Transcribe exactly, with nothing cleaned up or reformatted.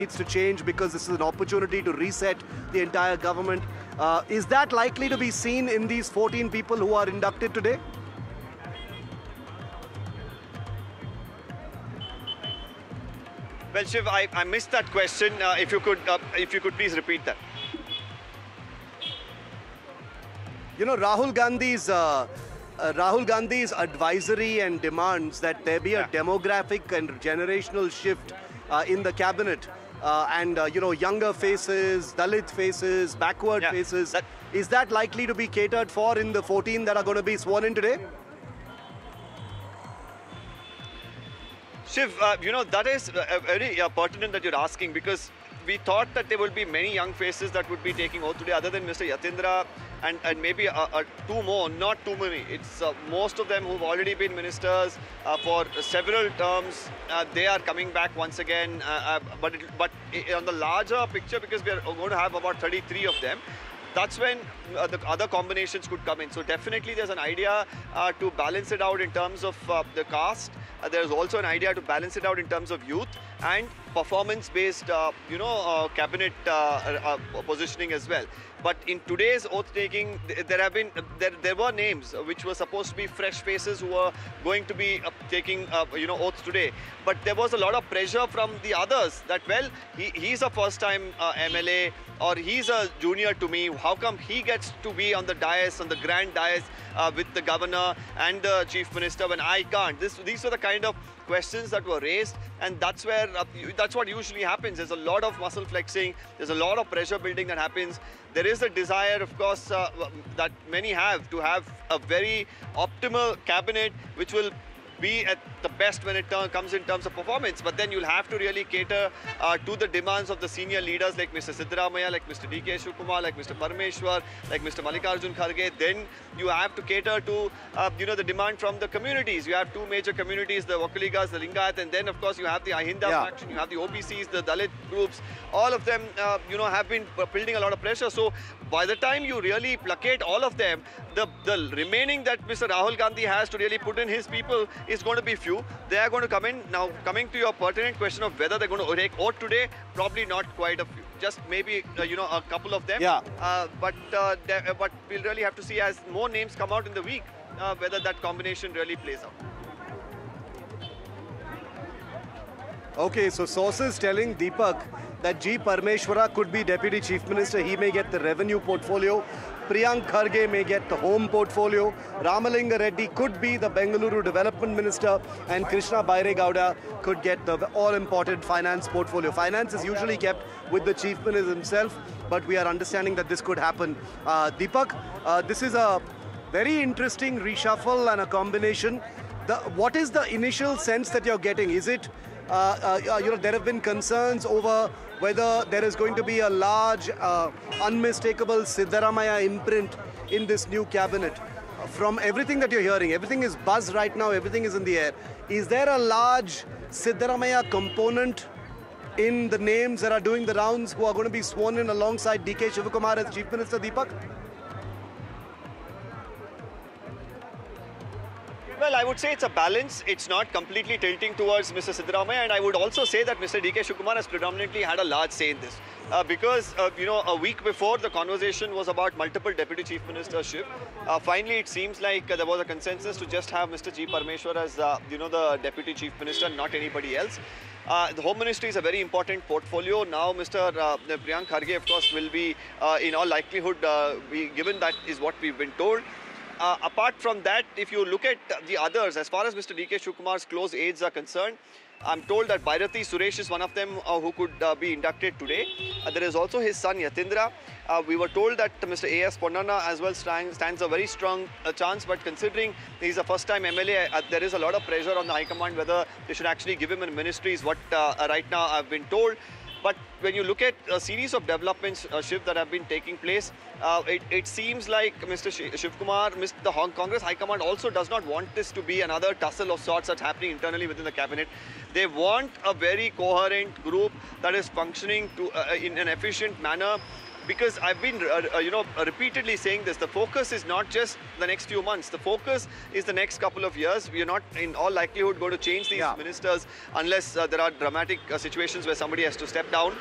needs to change because this is an opportunity to reset the entire government. Uh, is that likely to be seen in these fourteen people who are inducted today? Well, Shiv, I, I missed that question. Uh, if you could, uh, if you could please repeat that. You know, Rahul Gandhi's uh, uh, Rahul Gandhi's advisory and demands that there be a Yeah. demographic and generational shift uh, in the cabinet, uh, and uh, you know, younger faces, Dalit faces, backward Yeah, faces. that- Is that likely to be catered for in the fourteen that are going to be sworn in today? Shiv, uh, you know, that is uh, very uh, pertinent that you're asking, because we thought that there will be many young faces that would be taking oath today, other than Mister Yatindra and, and maybe uh, uh, two more, not too many. It's uh, most of them who've already been ministers uh, for several terms. Uh, they are coming back once again, uh, uh, but, it, but on the larger picture, because we are going to have about thirty-three of them, that's when uh, the other combinations could come in. So definitely there's an idea uh, to balance it out in terms of uh, the caste. Uh, there's also an idea to balance it out in terms of youth and performance-based, uh, you know, uh, cabinet uh, uh, positioning as well. But in today's oath-taking, th there have been there there were names which were supposed to be fresh faces who were going to be uh, taking uh, you know oaths today. But there was a lot of pressure from the others that, well, he, he's a first-time uh, M L A, or he's a junior to me. How come he gets to be on the dais, on the grand dais uh, with the governor and the chief minister when I can't? This, these are the kind of questions that were raised, and that's where uh, that's what usually happens. There's a lot of muscle flexing. There's a lot of pressure building that happens. There is a desire, of course, uh, that many have to have a very optimal cabinet, which will be at the best when it comes in terms of performance. But then you'll have to really cater uh, to the demands of the senior leaders like Mister Siddaramaiah, like Mister D K Shivakumar, like Mister Parameshwar, like Mister Mallikarjun Kharge. Then you have to cater to uh, you know the demand from the communities. You have two major communities, the Vakaligas, the Lingayat, and then of course you have the Ahinda Yeah. faction, you have the O B Cs, the Dalit groups. All of them uh, you know have been building a lot of pressure. So by the time you really placate all of them, the, the remaining that Mister Rahul Gandhi has to really put in his people is going to be few. They are going to come in. Now, coming to your pertinent question of whether they're going to take oath today, probably not quite a few. Just maybe, uh, you know, a couple of them. Yeah. Uh, but, uh, they- uh, but we'll really have to see as more names come out in the week, uh, whether that combination really plays out. Okay, so sources telling Deepak that G. Parameshwara could be Deputy Chief Minister. He may get the revenue portfolio. Priyank Kharge may get the home portfolio. Ramalinga Reddy could be the Bengaluru Development Minister. And Krishna Bairegowda could get the all-important finance portfolio. Finance is usually kept with the Chief Minister himself, but we are understanding that this could happen. Uh, Deepak, uh, this is a very interesting reshuffle and a combination. The, what is the initial sense that you're getting? Is it Uh, uh, you know, there have been concerns over whether there is going to be a large, uh, unmistakable Siddaramaiah imprint in this new cabinet. Uh, from everything that you're hearing, everything is buzz right now, everything is in the air. Is there a large Siddaramaiah component in the names that are doing the rounds who are going to be sworn in alongside D K Shivakumar as Chief Minister, Deepak? Well, I would say it's a balance. It's not completely tilting towards Mister Siddaramaiah, and I would also say that Mister D K Shivakumar has predominantly had a large say in this. Uh, because, uh, you know, a week before, the conversation was about multiple Deputy Chief Ministership. Uh, finally, it seems like uh, there was a consensus to just have Mister G. Parameshwar as, uh, you know, the Deputy Chief Minister, not anybody else. Uh, the Home Ministry is a very important portfolio. Now, Mister Uh, Priyank Kharge, of course, will be, uh, in all likelihood, uh, be given that is what we've been told. Uh, apart from that, if you look at the others, as far as Mister D K Shivakumar's close aides are concerned, I'm told that Bhairathi Suresh is one of them uh, who could uh, be inducted today. Uh, there is also his son Yatindra. Uh, we were told that Mister A S Ponnanna as well stand, stands a very strong uh, chance, but considering he's a first-time M L A, uh, there is a lot of pressure on the High Command whether they should actually give him a ministry is what uh, right now I've been told. But when you look at a series of developments, uh, Shiv, that have been taking place, uh, it, it seems like Mister Sh Shivakumar, Mister the Hong Congress High Command also does not want this to be another tussle of sorts that's happening internally within the cabinet. They want a very coherent group that is functioning to uh, in an efficient manner, because I've been, uh, uh, you know, repeatedly saying this. The focus is not just the next few months. The focus is the next couple of years. We are not, in all likelihood, going to change these Yeah. ministers unless uh, there are dramatic uh, situations where somebody has to step down.